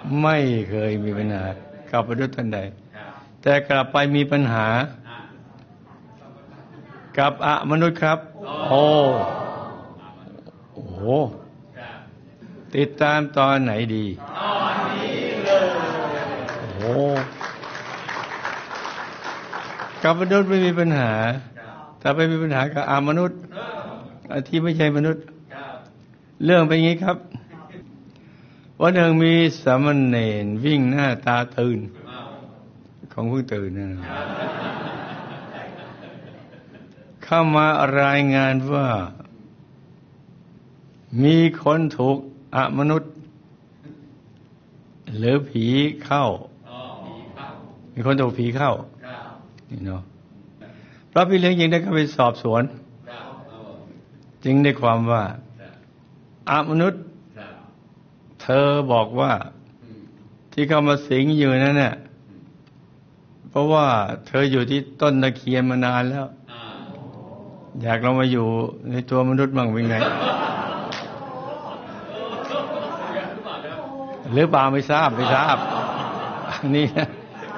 ไม่เคยมีปัญหากับมนุษย์ท่านใดแต่กลับไปมีปัญหากับมนุษย์ครับโอ้โหติดตามตอนไหนดีตอนนี้เลยโอ้กับมนุษย์ไม่มีปัญหาแต่ไปมีปัญหากับมนุษย์ที่ไม่ใช่มนุษย์เรื่องเป็นอย่างนี้ครับวันหนึ่งมีสามเณรวิ่งหน้าตาตื่นของเพิ่งตื่นนะเข้ามารายงานว่ามีคนถูกมนุษย์หรือผีเข้ามีคนถูกผีเข้านี่เนาะพระพี่เลี้ยงยังได้เข้าไปสอบสวนจึงได้ความว่ามนุษย์เธอบอกว่าที่เข้ามาสิงอยู่นั่นน่ะเพราะว่าเธออยู่ที่ต้นตะเคียนมานานแล้วอยากลองมาอยู่ในตัวมนุษย์บ้างเป็นไงหรือเปล่าไม่ทราบนี่นะ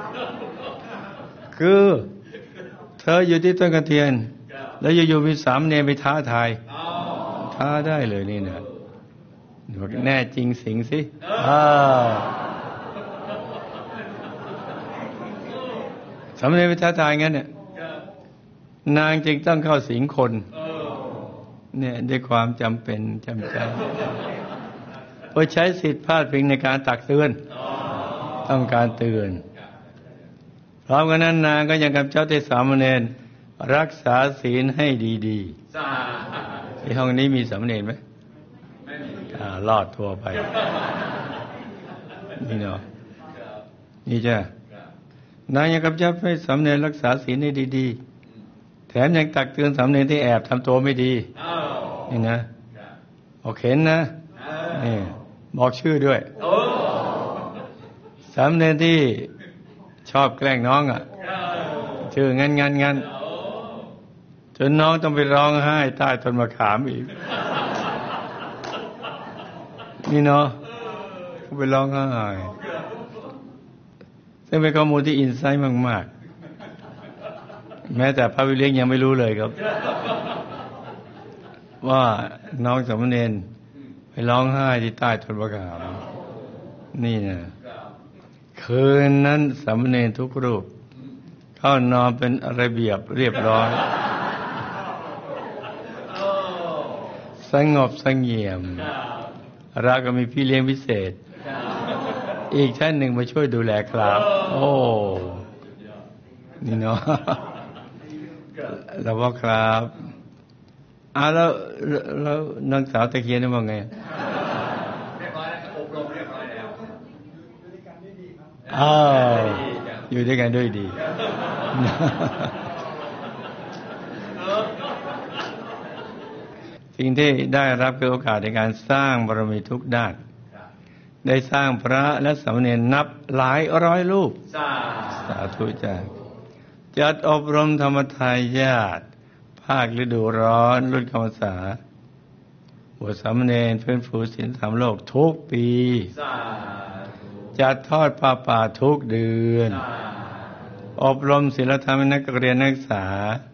คือเธออยู่ที่ต้นกระเทียนแล้วอยู่ๆมีสามเณรไปท้าทายท้าได้เลยนี่นะแน่จริงสิงสิสามเณรไปท้าทายงั้นเนี่ยนางจึงต้องเข้าสิงคนเนี่ยด้วยความจำเป็นจำใจเพื่อใช้สิทธิพาดพิงในการตักเตือนต้องการเตือนพร้อมกันนั้นนางก็ยังกำชับให้สามเณรรักษาศีลให้ดีๆที่ห้องนี้มีสามเณรไหมไม่มีรอดทั่วไปนี่เนาะนี่จ้ะนางยังกำชับให้สามเณรรักษาศีลให้ดีๆแถมยังตักเตือนสามเณรที่แอบทำตัวไม่ดีนี่นะโอเคนะนี่บอกชื่อด้วยสามเณรที่ชอบแกล้งน้องชื่องั้นจนน้องต้องไปร้องไห้ใต้ต้นมะขามอีกนี่เนาะเขาไปร้องไห้ซึ่งเป็นข้อมูลที่อินไซต์มากๆแม้แต่พระวิเลี้ยงยังไม่รู้เลยครับว่าน้องสามเณรไปร้องไห้ที่ใต้ต้นมะขามนี่นะคืนนั้นสามเณรทุกรูปเข้านอนเป็นระเบียบเรียบร้อยสงบเสงี่ยมเราก็มีพี่เลี้ยงพิเศษอีกท่านหนึ่งมาช่วยดูแลครับโอ้นี่เนาะเราว่าครับแล้วนางสาวตะเคียนนี่ว่าไงอยู่ด้วยกันด้วยดีสิ่งที่ได้รับคือโอกาสในการสร้างบารมีทุกด้านได้สร้างพระและสามเณรนับหลายร้อยรูปสาธุจ้าจัดอบรมธรรมทายาทภาคฤดูร้อนรุ่นเข้าพรรษาบวชสามเณรฟื้นฟูศีลธรรมโลกทุกปีจัดทอดผ้าป่าทุกเดือนอบรมศีลธรรมให้นักเรียนนักศึกษา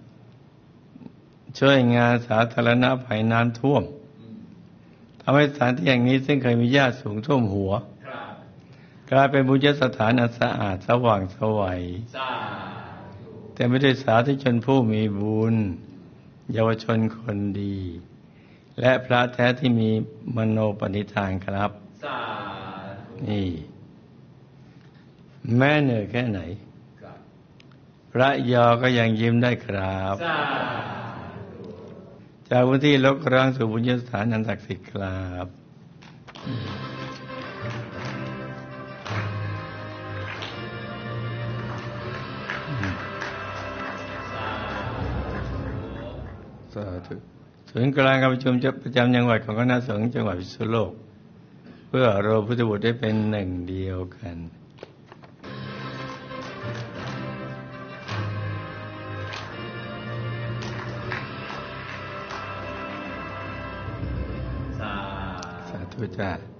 ช่วยงานสาธารณภัยน้ำท่วมทำให้สถานที่แห่งนี้ซึ่งเคยมีหญ้าสูงท่วมหัวกลายเป็นบุญสถานอันสะอาดสว่างไสวแต่ไม่ได้สาธุชนผู้มีบุญเยาวชนคนดีและพระแท้ที่มีมโนปณิธานครับนี่แม้เหนื่อยแค่ไหนพระยอก็ยังยิ้มได้ครับจากพื้นที่รกร้างสู่บุญสถานอันศักดิ์สิทธิ์ครับสาธุศูนย์กลางการประชุมประจำจังหวัดของคณะสงฆ์จังหวัดพิษณุโลกเพื่อรวมพุทธบุตรได้เป็นหนึ่งเดียวกันสาธุจ้า